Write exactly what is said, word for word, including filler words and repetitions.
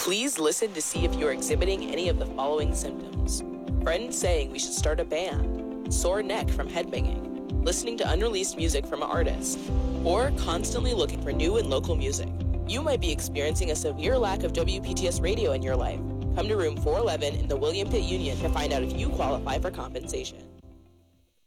Please listen to see if you're exhibiting any of the following symptoms. Friends saying we should start a band, sore neck from headbanging, listening to unreleased music from an artist, or constantly looking for new and local music. You might be experiencing a severe lack of W P T S radio in your life. Come to room four eleven in the William Pitt Union to find out if you qualify for compensation.